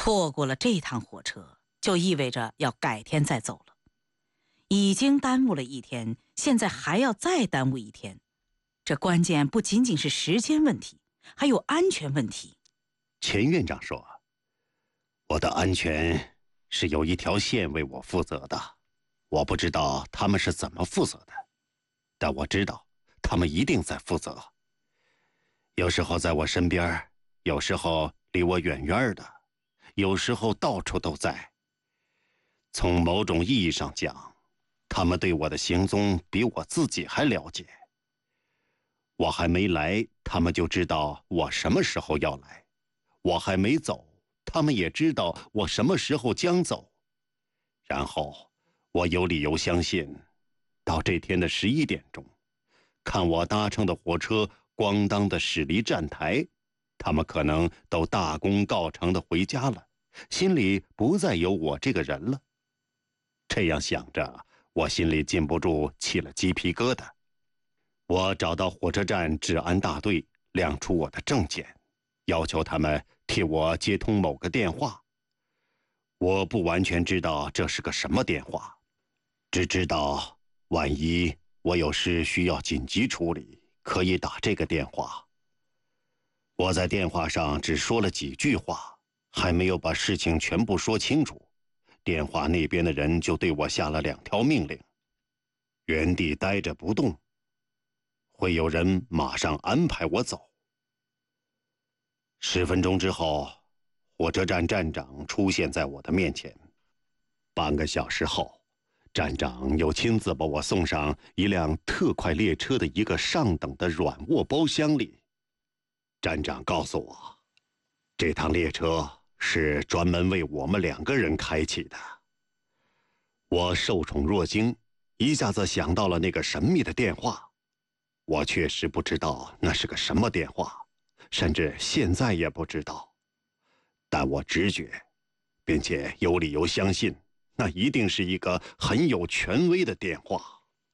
错过了这趟火车，就意味着要改天再走了。已经耽误了一天，现在还要再耽误一天，这关键不仅仅是时间问题，还有安全问题。 钱院长说，我的安全是有一条线为我负责的，我不知道他们是怎么负责的，但我知道他们一定在负责。有时候在我身边，有时候离我远远的，有时候到处都在。从某种意义上讲，他们对我的行踪比我自己还了解。我还没来，他们就知道我什么时候要来；我还没走，他们也知道我什么时候将走。然后，我有理由相信，到这天的11点钟，看我搭乘的火车咣当的驶离站台，他们可能都大功告成的回家了，心里不再有我这个人了。这样想着，我心里禁不住起了鸡皮疙瘩。我找到火车站治安大队，亮出我的证件，要求他们替我接通某个电话。我不完全知道这是个什么电话，只知道万一我有事需要紧急处理，可以打这个电话。我在电话上只说了几句话，还没有把事情全部说清楚，电话那边的人就对我下了2条命令：原地待着不动，会有人马上安排我走。10分钟之后，火车站站长出现在我的面前。半个小时后，站长又亲自把我送上一辆特快列车的一个上等的软卧包厢里。站长告诉我，这趟列车是专门为我们2个人开启的。我受宠若惊，一下子想到了那个神秘的电话。我确实不知道那是个什么电话，甚至现在也不知道。但我直觉，并且有理由相信，那一定是一个很有权威的电话。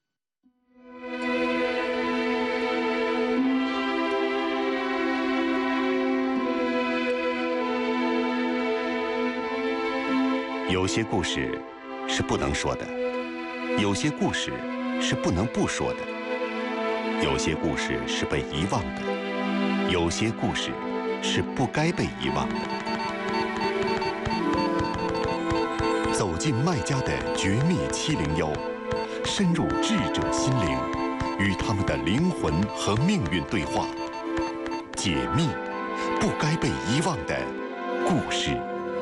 有些故事是不能说的，有些故事是不能不说的，有些故事是被遗忘的，有些故事是不该被遗忘的。走进麦家的绝密701，深入智者心灵，与他们的灵魂和命运对话，解密不该被遗忘的故事。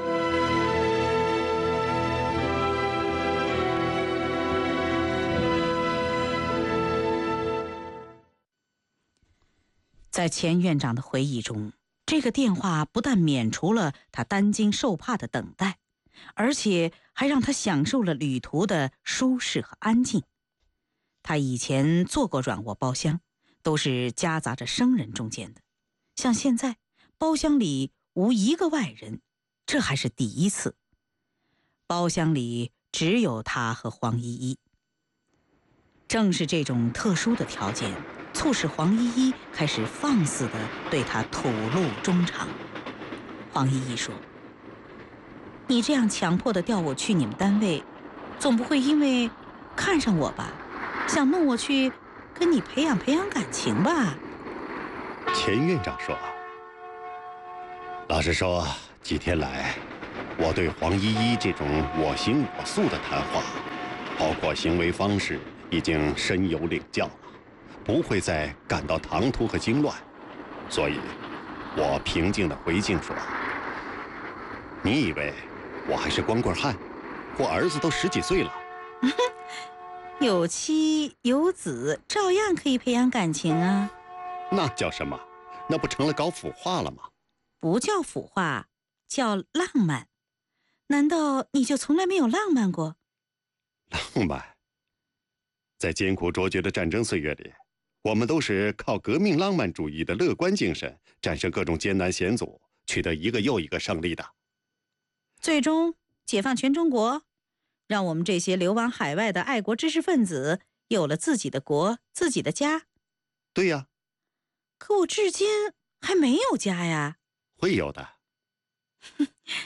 在钱院长的回忆中，这个电话不但免除了他担惊受怕的等待，而且还让他享受了旅途的舒适和安静。他以前坐过软卧包厢，都是夹杂着生人中间的，像现在包厢里无一个外人，这还是第一次。包厢里只有他和黄依依。正是这种特殊的条件，促使黄依依开始放肆地对他吐露衷肠。黄依依说：“你这样强迫地调我去你们单位，总不会因为看上我吧，想弄我去跟你培养培养感情吧？” 钱院长说：“老实说，几天来，我对黄依依这种我行我素的谈话，包括行为方式，已经深有领教了，不会再感到唐突和惊乱。所以，我平静地回敬说：你以为我还是光棍汉？我儿子都10几岁了。 有妻有子，照样可以培养感情啊。 那叫什么？那不成了搞腐化了吗？ 不叫腐化，叫浪漫。难道你就从来没有浪漫过？ 浪漫？在艰苦卓绝的战争岁月里，我们都是靠革命浪漫主义的乐观精神，战胜各种艰难险阻，取得一个又一个胜利的。 最终解放全中国，让我们这些流亡海外的爱国知识分子有了自己的国、自己的家。 对呀。 可我至今还没有家呀。 会有的。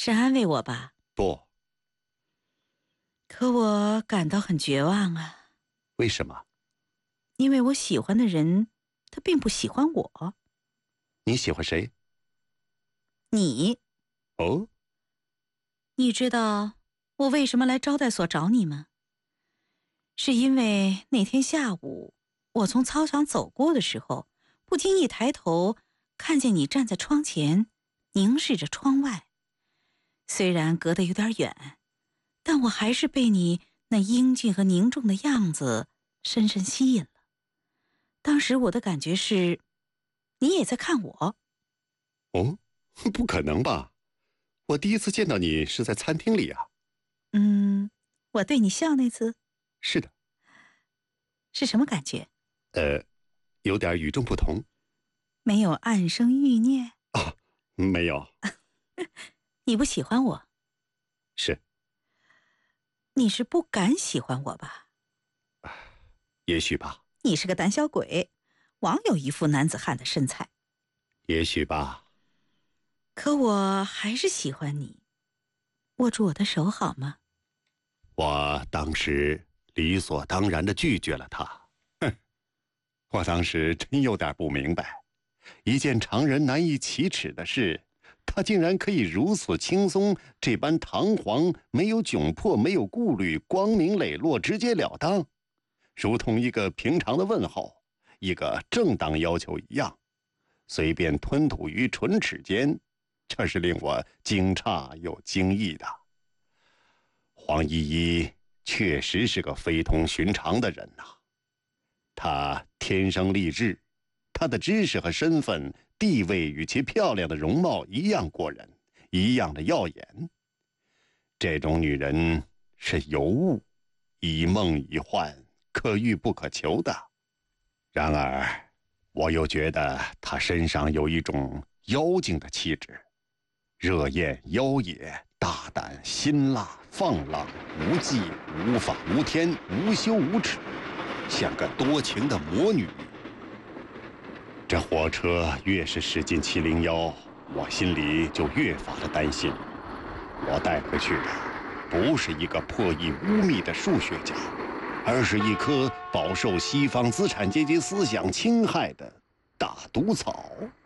是安慰我吧？ 不， 可我感到很绝望啊， 为什么？ 因为我喜欢的人，他并不喜欢我。 你喜欢谁？ 你， 哦， 你知道我为什么来招待所找你吗？是因为那天下午，我从操场走过的时候，不经意抬头，看见你站在窗前，凝视着窗外。虽然隔得有点远，但我还是被你那英俊和凝重的样子深深吸引了。当时我的感觉是，你也在看我。 哦，不可能吧？我第一次见到你是在餐厅里啊。 我对你笑那次是的， 是什么感觉？ 有点与众不同。 没有暗生欲念？ 没有， 你不喜欢我？ 是， 你是不敢喜欢我吧？ 也许吧， 你是个胆小鬼，枉有一副男子汉的身材。 也许吧。 可我还是喜欢你，握住我的手好吗？ 我当时理所当然地拒绝了他。哼，我当时真有点不明白，一件常人难以启齿的事，他竟然可以如此轻松，这般堂皇，没有窘迫，没有顾虑，光明磊落，直截了当，如同一个平常的问候，一个正当要求一样，随便吞吐于唇齿间，这是令我惊诧又惊异的。黄依依确实是个非同寻常的人呐，她天生丽质，她的知识和身份地位与其漂亮的容貌一样过人，一样的耀眼。这种女人是尤物，以梦以幻，可遇不可求的。然而，我又觉得她身上有一种妖精的气质，热艳妖冶，大胆辛辣，放浪无忌，无法无天，无羞无耻，像个多情的魔女。这火车越是驶进701，我心里就越发的担心。我带回去的不是一个破译污蔑的数学家，而是一棵饱受西方资产阶级思想侵害的大毒草。